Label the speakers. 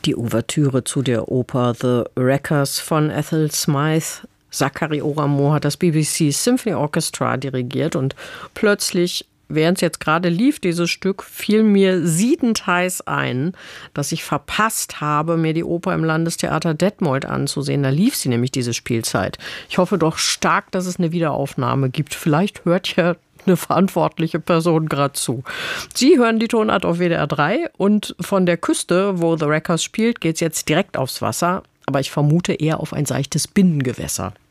Speaker 1: Die Ouvertüre zu der Oper The Wreckers von Ethel Smythe. Zachary Oramor hat das BBC Symphony Orchestra dirigiert und plötzlich, während es jetzt gerade lief, dieses Stück, fiel mir siedend heiß ein, dass ich verpasst habe, mir die Oper im Landestheater Detmold anzusehen. Da lief sie nämlich diese Spielzeit. Ich hoffe doch stark, dass es eine Wiederaufnahme gibt. Vielleicht hört ja eine verantwortliche Person gerade zu. Sie hören die Tonart auf WDR 3 und von der Küste, wo The Wreckers spielt, geht es jetzt direkt aufs Wasser. Aber ich vermute eher auf ein seichtes Binnengewässer.